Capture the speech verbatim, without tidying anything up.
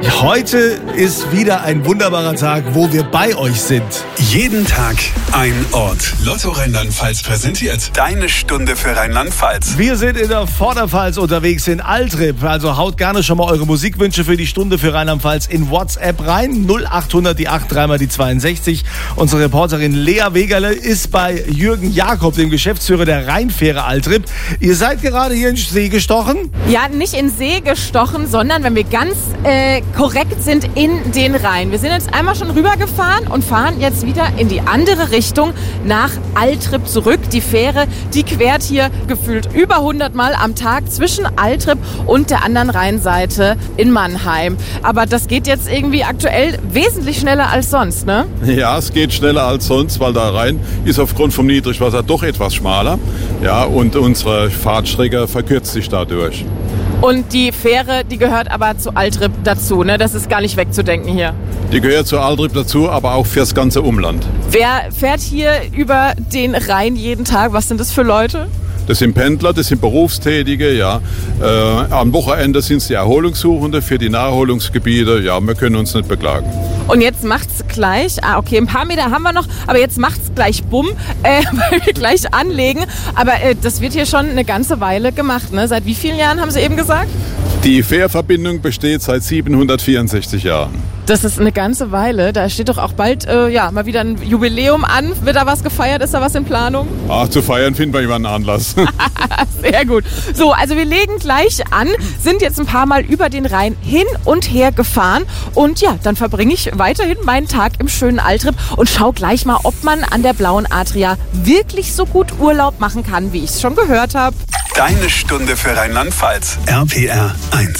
Heute ist wieder ein wunderbarer Tag, wo wir bei euch sind. Jeden Tag ein Ort. Lotto Rheinland-Pfalz präsentiert Deine Stunde für Rheinland-Pfalz. Wir sind in der Vorderpfalz unterwegs in Altrip. Also haut gerne schon mal eure Musikwünsche für die Stunde für Rheinland-Pfalz in WhatsApp rein. null achthundert die acht, dreimal die zweiundsechzig. Unsere Reporterin Lea Wegerle ist bei Jürgen Jakob, dem Geschäftsführer der Rheinfähre Altrip. Ihr seid gerade hier in See gestochen? Ja, nicht in See gestochen, sondern, wenn wir ganz äh, korrekt sind, in den Rhein. Wir sind jetzt einmal schon rübergefahren und fahren jetzt wieder in die andere Richtung nach Altrip zurück. Die Fähre, die quert hier gefühlt über hundert Mal am Tag zwischen Altrip und der anderen Rheinseite in Mannheim. Aber das geht jetzt irgendwie aktuell wesentlich schneller als sonst, ne? Ja, es geht schneller als sonst, weil der Rhein ist aufgrund vom Niedrigwasser doch etwas schmaler. Ja, und unsere Fahrtstrecke verkürzt sich dadurch. Und die Fähre, die gehört aber zu Altrip dazu, ne? Das ist gar nicht wegzudenken hier. Die gehört zu Altrip dazu, aber auch fürs ganze Umland. Wer fährt hier über den Rhein jeden Tag? Was sind das für Leute? Das sind Pendler, das sind Berufstätige, ja. Äh, am Wochenende sind es die Erholungssuchende für die Naherholungsgebiete. Ja, wir können uns nicht beklagen. Und jetzt macht's gleich, ah okay, ein paar Meter haben wir noch, aber jetzt macht's gleich bumm, äh, weil wir gleich anlegen. Aber äh, das wird hier schon eine ganze Weile gemacht, ne? Seit wie vielen Jahren haben Sie eben gesagt? Die Fährverbindung besteht seit siebenhundertvierundsechzig Jahren. Das ist eine ganze Weile. Da steht doch auch bald äh, ja, mal wieder ein Jubiläum an. Wird da was gefeiert? Ist da was in Planung? Ach, zu feiern finden wir immer einen Anlass. Sehr gut. So, also wir legen gleich an, sind jetzt ein paar Mal über den Rhein hin und her gefahren. Und ja, dann verbringe ich weiterhin meinen Tag im schönen Altrip und schau gleich mal, ob man an der Blauen Adria wirklich so gut Urlaub machen kann, wie ich es schon gehört habe. Deine Stunde für Rheinland-Pfalz. R P R eins.